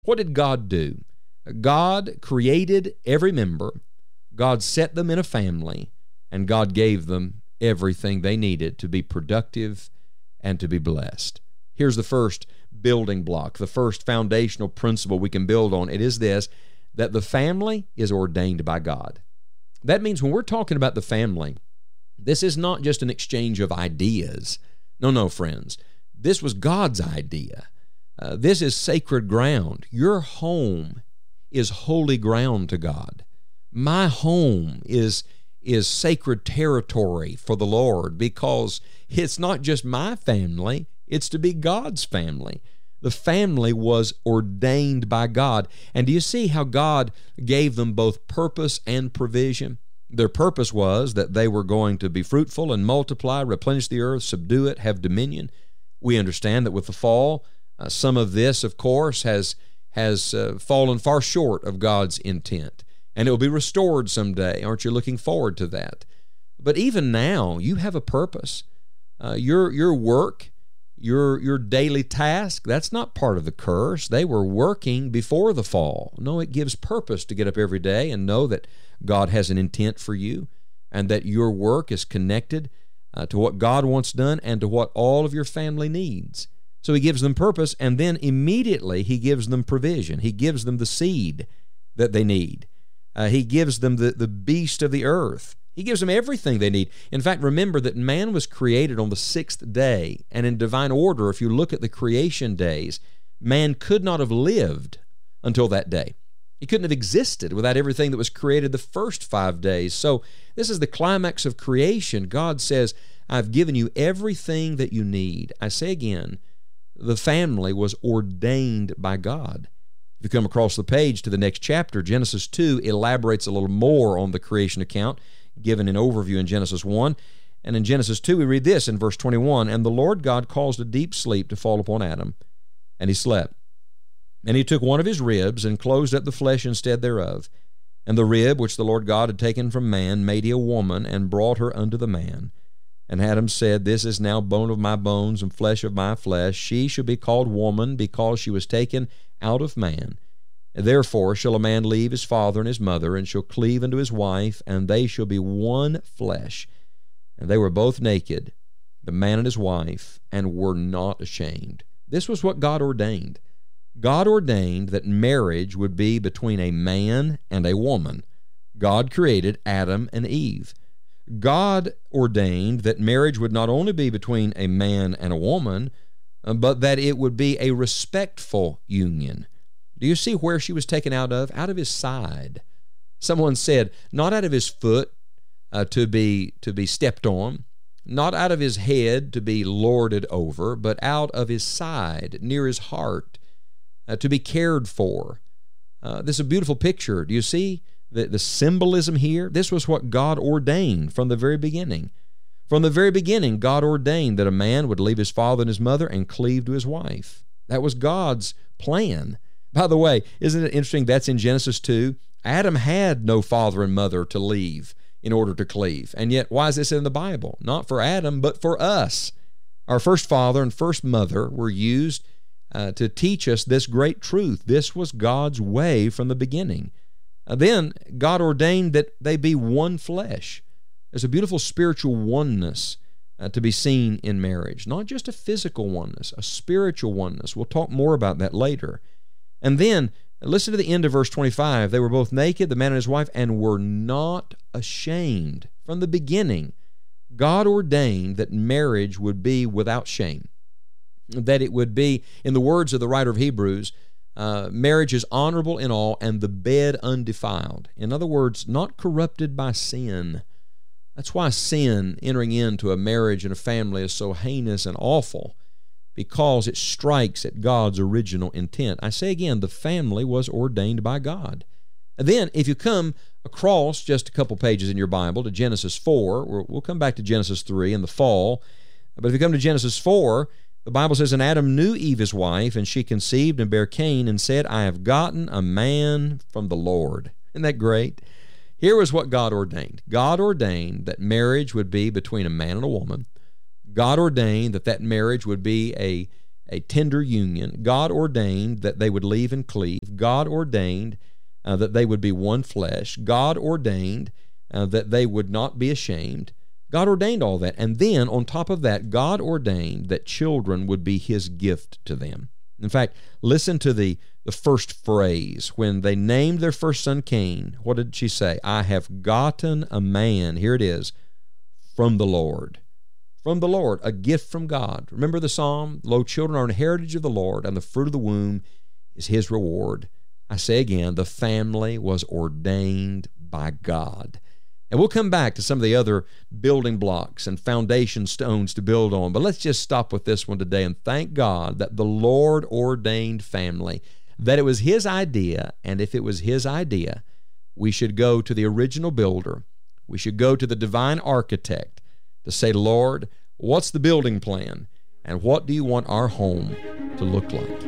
What did God do? God created every member, God set them in a family, and God gave them everything they needed to be productive and to be blessed. Here's the first building block, the first foundational principle we can build on. It is this, that the family is ordained by God. That means when we're talking about the family, this is not just an exchange of ideas. No, friends. This was God's idea. This is sacred ground. Your home is holy ground to God. My home is sacred territory for the Lord, because it's not just my family, it's to be God's family. The family was ordained by God. And do you see how God gave them both purpose and provision? Their purpose was that they were going to be fruitful and multiply, replenish the earth, subdue it, have dominion. We understand that with the fall, some of this, of course, has fallen far short of God's intent. And it will be restored someday. Aren't you looking forward to that? But even now, you have a purpose. Your work, your daily task, that's not part of the curse. They were working before the fall. No, it gives purpose to get up every day and know that God has an intent for you, and that your work is connected to what God wants done and to what all of your family needs. So He gives them purpose, and then immediately He gives them provision. He gives them the seed that they need. He gives them the beast of the earth. He gives them everything they need. In fact, remember that man was created on the sixth day, and in divine order, if you look at the creation days, man could not have lived until that day. He couldn't have existed without everything that was created the first 5 days. So this is the climax of creation. God says, I've given you everything that you need. I say again, the family was ordained by God. If you come across the page to the next chapter, Genesis 2 elaborates a little more on the creation account given in overview in Genesis 1. And in Genesis 2 we read this in verse 21, And the Lord God caused a deep sleep to fall upon Adam, and he slept. And he took one of his ribs and closed up the flesh instead thereof. And the rib which the Lord God had taken from man made he a woman, and brought her unto the man. And Adam said, This is now bone of my bones and flesh of my flesh. She shall be called woman, because she was taken out of man. And therefore shall a man leave his father and his mother, and shall cleave unto his wife, and they shall be one flesh. And they were both naked, the man and his wife, and were not ashamed. This was what God ordained. God ordained that marriage would be between a man and a woman. God created Adam and Eve. God ordained that marriage would not only be between a man and a woman, but that it would be a respectful union. Do you see where she was taken out of? Out of his side. Someone said, not out of his foot to be stepped on, not out of his head to be lorded over, but out of his side, near his heart, to be cared for. This is a beautiful picture. Do you see the symbolism here? This was what God ordained from the very beginning. From the very beginning, God ordained that a man would leave his father and his mother and cleave to his wife. That was God's plan. By the way, isn't it interesting that's in Genesis 2? Adam had no father and mother to leave in order to cleave. And yet, why is this in the Bible? Not for Adam, but for us. Our first father and first mother were used to teach us this great truth. This was God's way from the beginning. Then God ordained that they be one flesh. There's a beautiful spiritual oneness to be seen in marriage. Not just a physical oneness, a spiritual oneness. We'll talk more about that later. And then, listen to the end of verse 25. They were both naked, the man and his wife, and were not ashamed. From the beginning, God ordained that marriage would be without shame. That it would be, in the words of the writer of Hebrews, marriage is honorable in all, and the bed undefiled. In other words, not corrupted by sin. That's why sin entering into a marriage and a family is so heinous and awful, because it strikes at God's original intent. I say again, the family was ordained by God. And then, if you come across just a couple pages in your Bible to Genesis 4, we'll come back to Genesis 3 in the fall, but if you come to Genesis 4, the Bible says, And Adam knew Eve his wife, and she conceived and bare Cain, and said, I have gotten a man from the Lord. Isn't that great? Here was what God ordained. God ordained that marriage would be between a man and a woman. God ordained that marriage would be a tender union. God ordained that they would leave and cleave. God ordained that they would be one flesh. God ordained that they would not be ashamed. God ordained all that. And then, on top of that, God ordained that children would be His gift to them. In fact, listen to the first phrase. When they named their first son Cain, what did she say? I have gotten a man, here it is, from the Lord. From the Lord, a gift from God. Remember the psalm? Lo, children are an heritage of the Lord, and the fruit of the womb is His reward. I say again, the family was ordained by God. And we'll come back to some of the other building blocks and foundation stones to build on. But let's just stop with this one today and thank God that the Lord ordained family, that it was His idea, and if it was His idea, we should go to the original builder. We should go to the divine architect to say, Lord, what's the building plan? And what do you want our home to look like?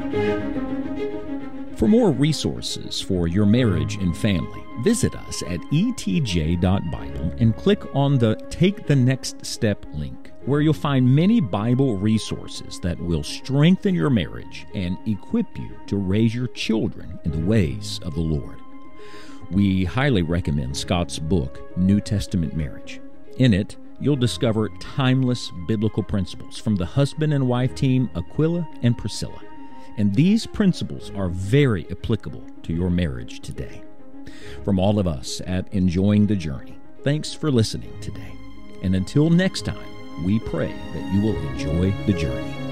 For more resources for your marriage and family, visit us at etj.bible and click on the Take the Next Step link, where you'll find many Bible resources that will strengthen your marriage and equip you to raise your children in the ways of the Lord. We highly recommend Scott's book, New Testament Marriage. In it, you'll discover timeless biblical principles from the husband and wife team Aquila and Priscilla. And these principles are very applicable to your marriage today. From all of us at Enjoying the Journey, thanks for listening today. And until next time, we pray that you will enjoy the journey.